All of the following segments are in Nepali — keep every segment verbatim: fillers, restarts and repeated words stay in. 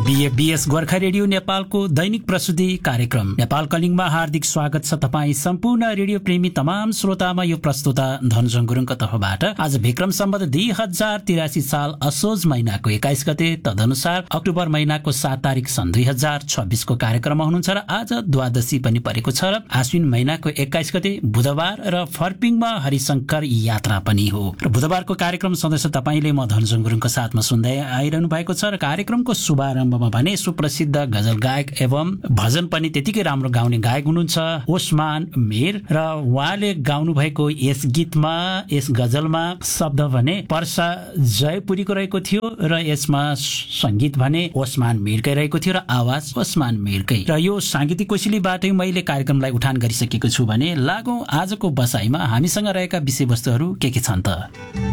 बीएस गोर्खा रेडियो नेपालको दैनिक प्रस्तुति कार्यक्रम नेपाल कलिङमा हार्दिक स्वागत छ। तपाईँ सम्पूर्ण रेडियो प्रेमी तमाम श्रोतामा यो प्रस्तुता धनजङ गुरुङको तर्फबाट आज विक्रम सम्वत दुई हजार तिरासी साल असोज महिनाको एक्काइस गते तदनुसार अक्टोबर महिनाको सात तारिक सन् दुई हजार छब्बिसको कार्यक्रममा हुनुहुन्छ र आज द्वादशी पनि परेको छ र आश्विन महिनाको एक्काइस गते बुधबार र फर्पिङमा हरिशंकर यात्रा पनि हो। र बुधबारको कार्यक्रम सदस्य तपाईँले म धनजङ गुरुङको साथमा सुन्दै आइरहनु भएको छ र कार्यक्रमको शुभारम्भमा भने सुप्रसिद्ध गजल गायक एवं भजन पनि त्यतिकै राम्रो गाउने गायक हुनुहुन्छ ओस्मान मीर र उहाँले गाउनु भएको यस गीतमा यस गजलमा शब्द भने पर्सा जयपुरीको रहेको थियो र यसमा संगीत भने ओस्मान मीरकै रहेको थियो र आवाज ओस्मान मीरकै। र यो सांगीतिक कोसेलीबाटै मैले कार्यक्रमलाई उठान गरिसकेको छु भने लागौं आजको बसाइमा हामीसँग रहेका विषयवस्तुहरू के के छन् त।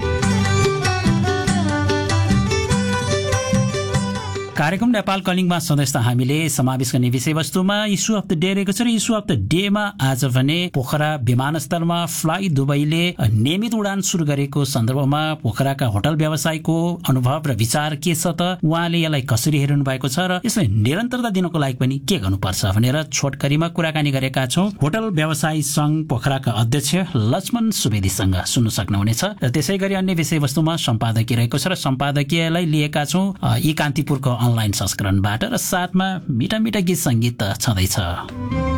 कार्यक्रम नेपाल कलिङमा सधैँ हामीले समावेश गर्ने विषयवस्तुमा इस्यु अफ द डे रहेको छ र इस्यु अफ द डेमा आज भने पोखरा विमानस्थलमा फ्लाइ दुबईले नियमित उडान सुरु गरेको सन्दर्भमा पोखराका होटल व्यवसायको अनुभव र विचार के छ त, उहाँले यसलाई कसरी हेर्नु भएको छ र यसलाई निरन्तरता दिनको लागि पनि के गर्नुपर्छ भनेर छोटकरीमा कुराकानी गरेका छौं होटल व्यवसायी संघ पोखराका अध्यक्ष लक्ष्मण सुवेदीसँग सुन्न सक्नुहुनेछ। र त्यसै गरी अन्य विषयवस्तुमा सम्पादकीय रहेको छ र सम्पादकीयलाई लिएका छौं यी कान्तिपुरको अनलाइन संस्करणबाट र साथमा मिठा मिठा गीत संगीत छँदैछ।